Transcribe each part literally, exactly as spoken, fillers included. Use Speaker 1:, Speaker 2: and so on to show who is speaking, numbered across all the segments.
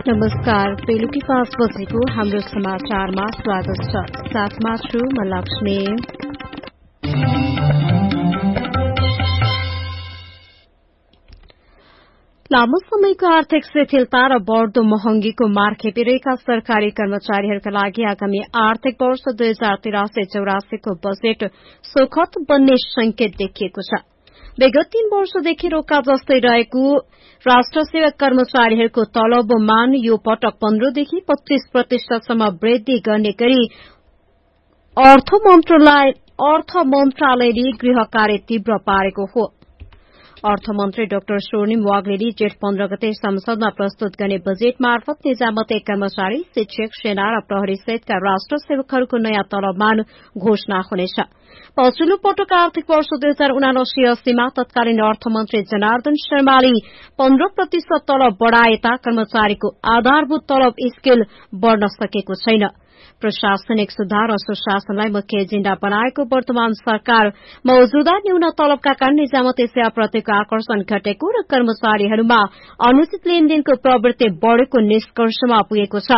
Speaker 1: नमस्कार, बेलुकी पाँच बजेको हाम्रो समाचारमा स्वागत छ। साथमा छु म लक्ष्मी। लामो समयको आर्थिक शिथिलता र बढ़दो महँगीको मार खेपिरहेका सरकारी कर्मचारीहरूका लागि आगामी आर्थिक वर्ष दुई हजार तिरासी चौरासीको बजेट सुखद बन्ने संकेत देखिएको छ। विगत तीन वर्षदेखि रोका जस्तै रहेको राष्ट्र सेवक कर्मचारीहरूको तलबमान यो पटक पन्ध्रदेखि पच्चीस प्रतिशतसम्म वृद्धि गर्ने गरी अर्थ मन्त्रालयले गृह कार्य तीव्र पारेको हो। अर्थमन्त्री डाक्टर स्वर्णिम वाग्लेले जेठ पन्ध्र गते संसदमा प्रस्तुत गर्ने बजेट मार्फत निजामती कर्मचारी, शिक्षक, सेना र प्रहरी सहितका राष्ट्र सेवकहरूको नयाँ तलबमान घोषणा हुनेछ। पछिल्लो पटक आर्थिक वर्ष दुई हजार उनासी अस्सीमा तत्कालीन अर्थमन्त्री जनार्दन शर्माले पन्ध्र प्रतिशत तलब बढ़ाएता कर्मचारीको आधारभूत तलब स्केल बढ़न सकेको छैन। प्रशासनिक सुधार र सुशासनलाई मुख्य एजेण्डा बनाएको वर्तमान सरकार मौजूदा न्यून तलबका कारण निजामती सेवाप्रतिको आकर्षण घटेको र कर्मचारीहरूमा अनुचित लेनदेनको प्रवृत्ति बढ़ेको निष्कर्षमा पुगेको छ।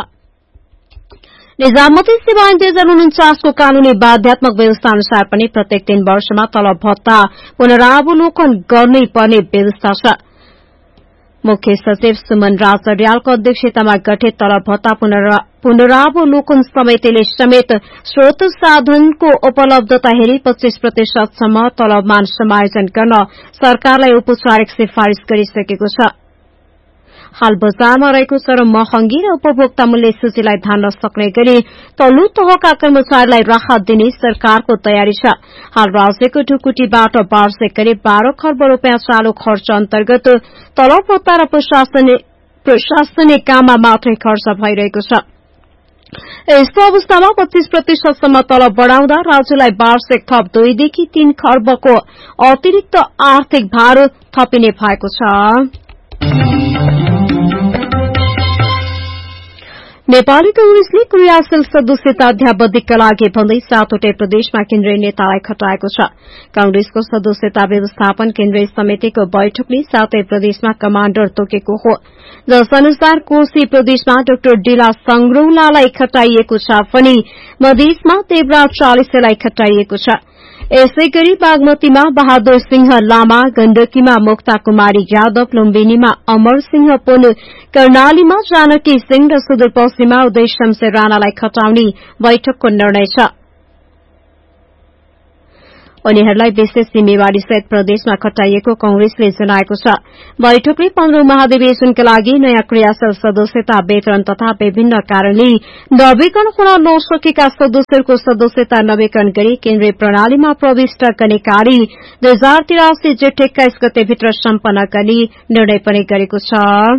Speaker 1: निजामती सेवा ऐन दुई हजार उन्चासको कानूनी बाध्यात्मक व्यवस्था अनुसार पनि प्रत्येक तीन वर्षमा तलब भत्ता पुनरावलोकन गर्नै पर्ने व्यवस्था छ। मुख्य सचिव सुमन राज अर्यालको अध्यक्षतामा गठित तलब भत्ता पुनरावलोकन समितिले समेत स्रोत साधनको उपलब्धता हेरी पच्चीस प्रतिशतसम्म तलबमान समायोजन गर्न सरकारलाई औपचारिक सिफारिश गरिसकेको छ। हाल बजारमा रहेको चरम महँगी र उपभोक्ता मूल्य सूचीलाई धान्न सक्ने गरी तल्लो तहका कर्मचारीलाई राहत दिने सरकारको तयारी छ। हाल राज्यको ढुकुटीबाट वार्षिक करिब बाह्र खर्ब रूपियाँ चालू खर्च अन्तर्गत तलब भत्ता र प्रशासनिक काममा मात्रै खर्च भइरहेको छ। यस्तो अवस्थामा पच्चीस प्रतिशतसम्म तलब बढ़ाउँदा राज्यलाई वार्षिक थप दुईदेखि तीन खर्बको अतिरिक्त आर्थिक भार थपिने भएको छ। नेपाली कांग्रेसले क्रियाशील सदस्यता अध्यावधिकका लागि भन्दै सातवटै प्रदेशमा केन्द्रीय नेतालाई खटाएको छ। कांग्रेसको सदस्यता व्यवस्थापन केन्द्रीय समितिको बैठकले सातै प्रदेशमा कमाण्डर तोकेको हो। जस अनुसार कोशी प्रदेशमा डाक्टर डिला संग्रौलालाई खटाइएको छ भने मधेसमा देवराज चालिसेलाई खटाइएको छ। यसै गरी बागमतीमा बहादुर सिंह लामा, गण्डकीमा मुक्ता कुमारी यादव, लुम्बिनीमा अमर सिंह पुन, कर्णालीमा जानकी सिंह र सुदूरपश्चिममा उदय शमशेर राणालाई खटाउने बैठकको निर्णय छ। उनीहरूलाई विशेष जिम्मेवारी सहित प्रदेशमा खटाइएको कांग्रेसले जनाएको छ। बैठकले पन्ध्रौं महाधिवेशनका लागि नयाँ क्रियाशील सदस्यता वितरण तथा विभिन्न कारणले नवीकरण हुन नसकेका सदस्यहरूको सदस्यता नवीकरण गरी केन्द्रीय प्रणालीमा प्रविष्ट गर्ने कार्य दुई हजार तिरासी जेठ एक्काइस गतेभित्र सम्पन्न गर्ने निर्णय पनि गरेको छ।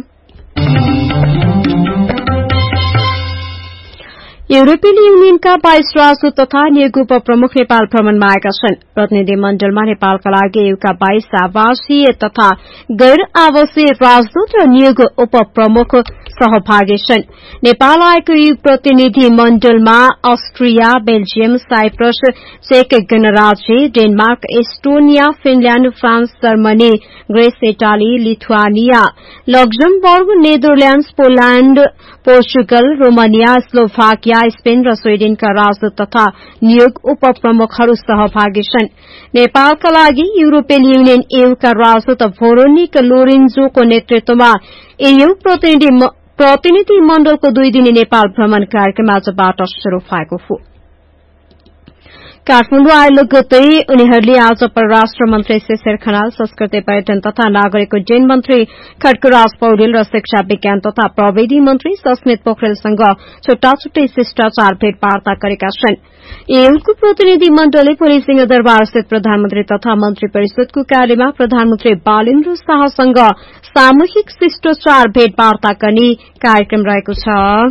Speaker 1: यूरोपेली युनियनका बाइस राजदूत तथा नियोग उपप्रमुख नेपाल भ्रमणमा आएका छन्। प्रतिनिधि मण्डलमा नेपालका लागि एयूका बाइस आवासीय तथा गैर आवासीय राजदूत र नियोग उपप्रमुख सहभागी छन्। नेपाल आएको यी प्रतिनिधि मण्डलमा अस्ट्रिया, बेल्जियम, साइप्रस, चेक गणराज्य, Denmark, Estonia, Finland, France, Germany, Greece, Italy, Lithuania, Luxembourg, Netherlands, Poland, Portugal, Romania, Slovakia, Spain र स्वीडेनका राजदूत तथा नियोग उपप्रमुखहरू सहभागी छन्। नेपालका लागि यूरोपियन युनियन एयूका राजदूत भोरोनिक लोरेन्जोको नेतृत्वमा एयू प्रतिनिधि मण्डलको दुई दिने नेपाल भ्रमण कार्यक्रम आजबाट शुरू भएको हो। काठमाडौँ आइलगतै उनीहरूले आज परराष्ट्र मन्त्री शिशिर खनाल, संस्कृति पर्यटन तथा नागरिक उड्डयन मन्त्री खड्गराज पौडेल र शिक्षा विज्ञान तथा प्रविधि मन्त्री सस्मित पोखरेलसँग छुट्टा छुट्टै शिष्टाचार भेटवार्ता गरेका छन्। एयूको प्रतिनिधि मण्डलले भोलि सिंहदरबार स्थित प्रधानमन्त्री तथा मन्त्री परिषदको कार्यमा प्रधानमन्त्री बालेन्द्र शाहसँग सामूहिक शिष्टाचार भेटवार्ता गर्ने कार्यक्रम रहेको छ।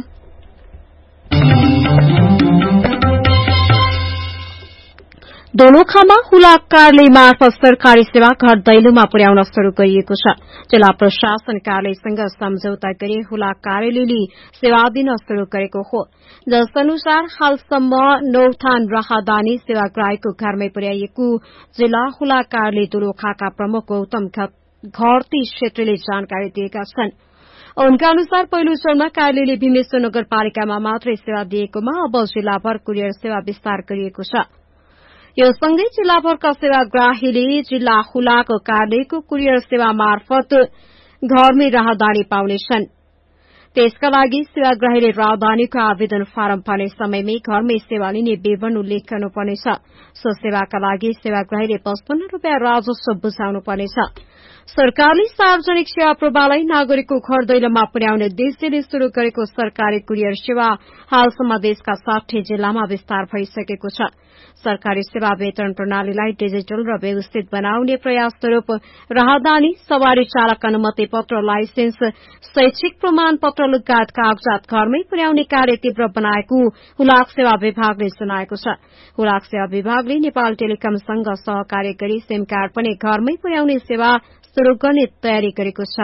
Speaker 1: दोलखामा हुलाक कार्यालय मार्फत सरकारी सेवा घर दैलोमा पुर्याउन शुरू गरिएको छ। जिल्ला प्रशासन कार्यालयसँग सम्झौता गरी हुलाक कार्यालयले सेवा दिन शुरू गरेको हो। जस अनुसार हालसम्म नौथान राहदानी सेवाग्राहीको घरमै पुर्याइएको जिल्ला हुलाक कार्यालय दोलखाका प्रमुख गौतम घरती क्षेत्रीले जानकारी दिएका छन्। उनका अनुसार पहिलो चरणमा कार्यालयले भीमेश्वर नगरपालिकामा मात्रै सेवा दिएकोमा अब जिल्लाभर कुरियर सेवा विस्तार गरिएको छ। यो सँगै जिल्लाभरका सेवाग्राहीले जिल्ला हुलाको कार्यालयको कुरियर सेवा मार्फत घरमै राहदानी पाउनेछन्। त्यसका लागि सेवाग्राहीले राहदानीको आवेदन फारम भर्ने समयमै घरमै सेवा लिने विवरण उल्लेख गर्नुपर्नेछ। सो सेवाका लागि सेवाग्राहीले पचपन्न रूपियाँ राजस्व बुझाउनुपर्नेछ। सरकारले सार्वजनिक सेवा प्रवाहलाई नागरिकको घर दैलोमा पुर्याउने उद्देश्यले शुरू गरेको सरकारी कुरियर सेवा हालसम्म देशका साठी जिल्लामा विस्तार भइसकेको छ। सरकारी सेवा वितरण प्रणालीलाई डिजिटल र व्यवस्थित बनाउने प्रयास स्वरूप राहदानी, सवारी चालक अनुमति पत्र, लाइसेन्स, शैक्षिक प्रमाण पत्र लगायत कागजात घरमै पुर्याउने कार्य तीव्र बनाएको हुलाक सेवा विभागले जनाएको छ। हुलाक सेवा विभागले नेपाल टेलिकमसँग सहकार्य गरी सिम कार्ड पनि घरमै पुर्याउने सेवा शुरू गर्ने तयारी गरेको छ।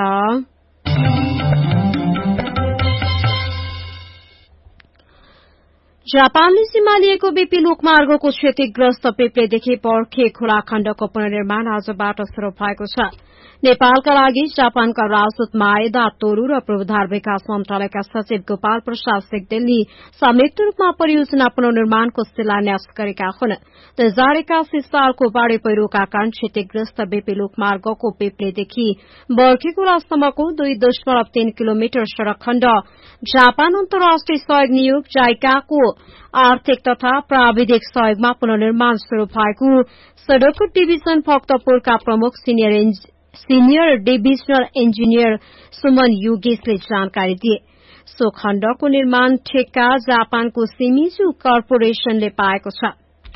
Speaker 1: जापानले सीमा लिएको बीपी लोकमार्गको क्षतिग्रस्त पेप्लेदेखि पर्खे खोला खण्डको पुनर्निर्माण आजबाट शुरू भएको छ। नेपालका लागि जापानका राजदूत माएदा तोरू र पूर्वाधार विकास मन्त्रालयका सचिव गोपाल प्रसाद सिगदेलले संयुक्त रूपमा परियोजना पुनर्निर्माणको शिलान्यास गरेका हुन्। दुई हजार एकासी सालको बाढ़ी पहिरोका कारण क्षतिग्रस्त बीपी लोकमार्गको पेप्लेदेखि बर्खे खोलासम्मको दुई दशमलव तीन किलोमिटर सड़क खण्ड जापान अन्तर्राष्ट्रिय सहयोग नियोग जाइकाको आर्थिक तथा प्राविधिक सहयोगमा पुनर्निर्माण शुरू भएको सड़क डिभिजन भक्तपुरका प्रमुख senior senior divisional engineer Suman योगेशले जानकारी दिए। सो खण्डको निर्माण ठेक्का जापानको सिमिजु कर्पोरेशनले पाएको छ।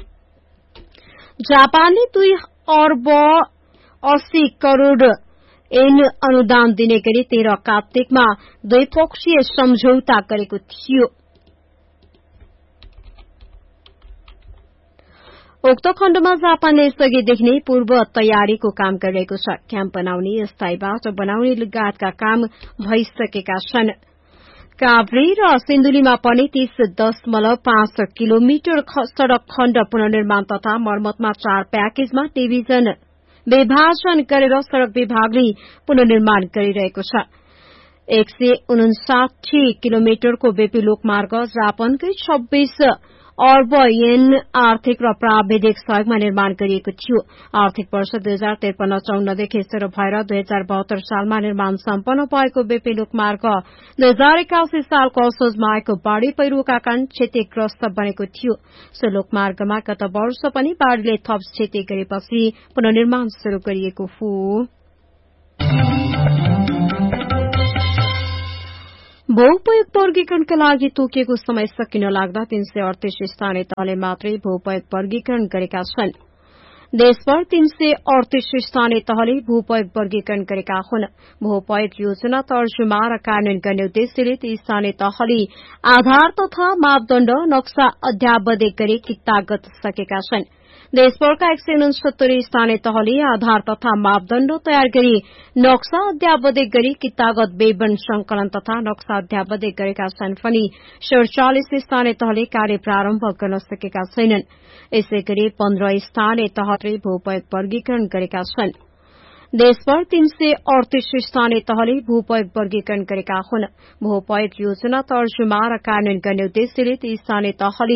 Speaker 1: जापानले दुई अर्ब अस्सी करोड़ एन अनुदान दिने गरी तेह्र कार्तिकमा द्विपक्षीय सम्झौता गरेको थियो। उक्त खण्डमा जापानले यसअघिदेखि नै पूर्व तयारीको काम गरिरहेको छ। क्याम्प बनाउने, स्थायी बाटो बनाउने लगायतका काम भइसकेका छन्। काभ्रे र सिन्धुलीमा पनि तीस दशमलव पाँच किलोमिटर सड़क खण्ड पुनर्निर्माण तथा मर्मतमा चार प्याकेजमा डिभिजन विभाजन गरेर सड़क विभागले पुनर्निर्माण गरिरहेको छ। एक सय उनसाठी किलोमिटरको बेपी लोकमार्ग जापानकै छब्बीस अर्ब येन आर्थिक र प्राविधिक सहयोगमा निर्माण गरिएको थियो। आर्थिक वर्ष दुई हजार त्रिपन्न चौन्नदेखि शुरू भएर दुई हजार बहत्तर सालमा निर्माण सम्पन्न भएको बेपी लोकमार्ग दुई हजार एकासी सालको असोजमा आएको बाढ़ी पहिरोका कारण क्षतिग्रस्त बनेको थियो। सो लोकमार्गमा गत वर्ष पनि बाढ़ीले थप क्षति गरेपछि पुनर्निर्माण शुरू गरिएको हो। भूपयोग वर्गीकरणका लागि तोकिएको समय सकिन लाग्दा तीन सय अडतीस स्थानीय तहले मात्रै भूपयोग वर्गीकरण गरेका छन्। देशभर तीन सय अडतीस स्थानीय तहले भूपयोग वर्गीकरण गरेका हुन्। भूपयोग योजना तर्जुमा र कार्यान्वयन गर्ने उद्देश्यले ती स्थानीय तहले आधार तथा मापदण्ड नक्सा अध्यावधिक गरी किता सकेका छन्। देशभरका एक सय उनसत्तरी स्थानीय तहले आधार तथा मापदण्ड तयार गरी नक्सा अध्यावधिक गरी कितागत विवरण संकलन तथा नक्सा अध्यावधिक गरेका छन् भने सड़चालिस स्थानीय तहले कार्य प्रारम्भ गर्न सकेका छैनन्। यसै गरी पन्ध्र स्थानीय तहले भूपयोग वर्गीकरण गरेका छन्। देशभर तीन सय अडतीस स्थानीय तहले भूपयोग वर्गीकरण गरेका हुन्। भूपयोग योजना तर्जुमा र कार्यान्वयन गर्ने उद्देश्यले ती स्थानीय तहले